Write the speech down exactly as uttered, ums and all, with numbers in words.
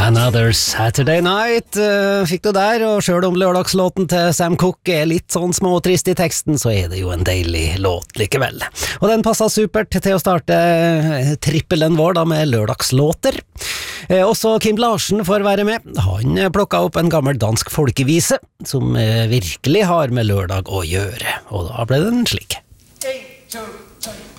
Another Saturday Night uh, fikk du der, og selv om lørdagslåten til Sam Cooke er litt sånn småtrist i teksten, så er det jo en deilig låt likevel. Og den passet supert til å starte trippelen vår da med lørdagslåter. Eh, også Kim Larsen får være med. Han plukket opp en gammel dansk folkevise, som eh, virkelig har med lørdag å gjøre, og da ble den slik. En, to, tre.